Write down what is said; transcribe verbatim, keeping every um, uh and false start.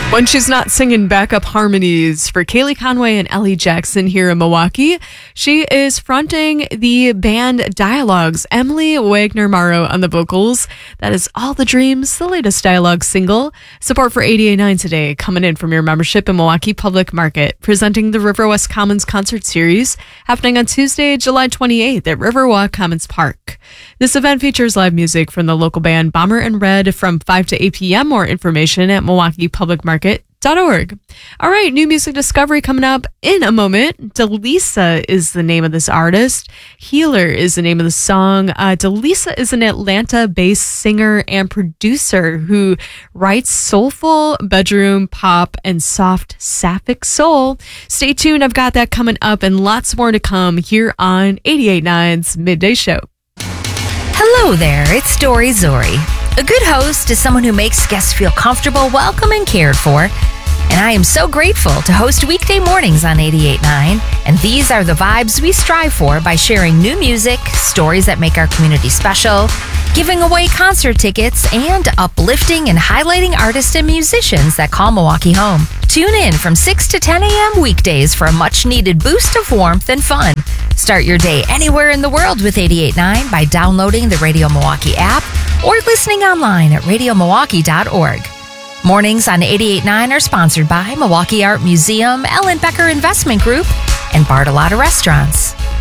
When she's not singing backup harmonies for Kaylee Conway and Ellie Jackson here in Milwaukee, she is fronting the band Dialogues. Emily Wagner-Morrow on the vocals. That is All the Dreams, the latest Dialogue single. Support for eighty-eight point nine today, coming in from your membership in Milwaukee Public Market, presenting the River West Commons Concert Series, happening on Tuesday, July twenty-eighth at Riverwalk Commons Park. This event features live music from the local band Bomber and Red from five to eight p.m. More information at Milwaukee Public Market. Dot org. All right, new music discovery coming up in a moment. Delisa is the name of this artist. Healer is the name of the song. Uh, Delisa is an Atlanta-based singer and producer who writes soulful bedroom pop and soft sapphic soul. Stay tuned. I've got that coming up and lots more to come here on eighty-eight point nine's Midday Show. Hello there, it's Dory Zori. A good host is someone who makes guests feel comfortable, welcome, and cared for. And I am so grateful to host weekday mornings on eighty-eight point nine. And these are the vibes we strive for by sharing new music, stories that make our community special, giving away concert tickets, and uplifting and highlighting artists and musicians that call Milwaukee home. Tune in from six to ten a.m. weekdays for a much-needed boost of warmth and fun. Start your day anywhere in the world with eighty-eight point nine by downloading the Radio Milwaukee app or listening online at radio milwaukee dot org. Mornings on eighty-eight point nine are sponsored by Milwaukee Art Museum, Ellen Becker Investment Group, and Bartolotta Restaurants.